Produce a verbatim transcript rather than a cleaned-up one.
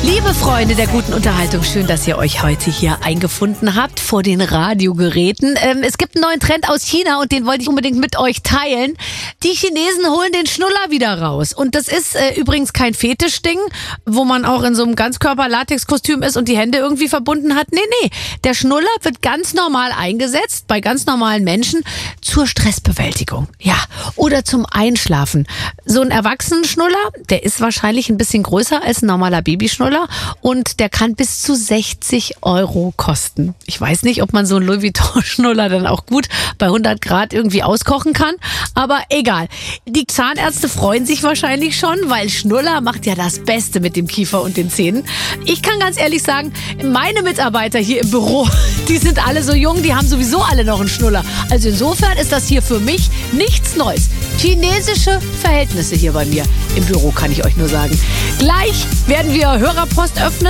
Liebe Freunde der guten Unterhaltung, schön, dass ihr euch heute hier eingefunden habt vor den Radiogeräten. Ähm, es gibt einen neuen Trend aus China und den wollte ich unbedingt mit euch teilen. Die Chinesen holen den Schnuller wieder raus. Und das ist äh, übrigens kein Fetischding, wo man auch in so einem Ganzkörper-Latex-Kostüm ist und die Hände irgendwie verbunden hat. Nee, nee. Der Schnuller wird ganz normal eingesetzt bei ganz normalen Menschen zur Stressbewältigung. Ja, oder zum Einschlafen. So ein Erwachsenenschnuller, der ist wahrscheinlich ein bisschen größer als ein normaler Babyschnuller. Und der kann bis zu sechzig Euro kosten. Ich weiß nicht, ob man so einen Louis Vuitton-Schnuller dann auch gut bei hundert Grad irgendwie auskochen kann. Aber egal. Die Zahnärzte freuen sich wahrscheinlich schon, weil Schnuller macht ja das Beste mit dem Kiefer und den Zähnen. Ich kann ganz ehrlich sagen, meine Mitarbeiter hier im Büro, die sind alle so jung, die haben sowieso alle noch einen Schnuller. Also insofern ist das hier für mich nichts Neues. Chinesische Verhältnisse hier bei mir im Büro, kann ich euch nur sagen. Gleich werden wir Hörerpost öffnen.